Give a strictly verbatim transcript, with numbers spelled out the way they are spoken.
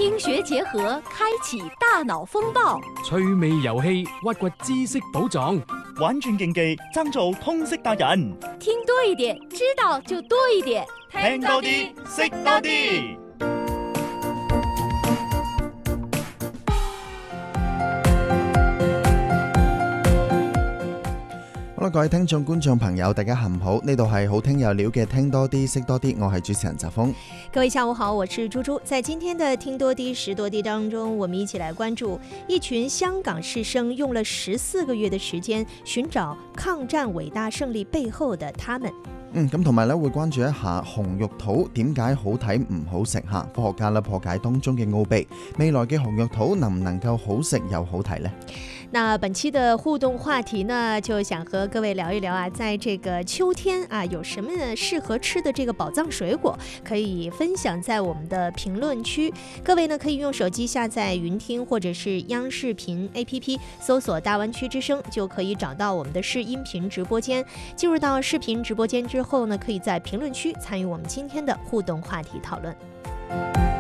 听学结合，开启大脑风暴， 趣味遊戲，挖掘知識寶藏， 玩轉競技，爭做通識達人。 聽多一點，知道就多一點， 聽多啲，識多啲。 好啦，各位聽眾、觀眾朋友，大家下午好，呢度係好聽有料嘅聽多啲識多啲，我係主持人澤峰。 各位下午好，我是豬豬。在今天的聽多啲識多啲當中，我們一起來關注一群香港師生用了十四個月的時間尋找抗戰偉大勝利背後的他們。 嗯，咁同埋咧會關注一下紅肉桃點解好睇唔好食吓，科學家咧破解當中嘅奧秘，未來嘅紅肉桃能唔能夠好食又好睇呢？ 那本期的互動話題呢，就想和各位聊一聊啊，在這個秋天啊，有什麼適合吃的這個寶藏水果，可以分享在我們的評論區。各位呢可以用手機下載雲聽或者是央視頻 A P P， 搜索大灣區之聲，就可以找到我們的視音頻直播間。進入到視頻直播間之後呢，可以在評論區參與我們今天的互動話題討論。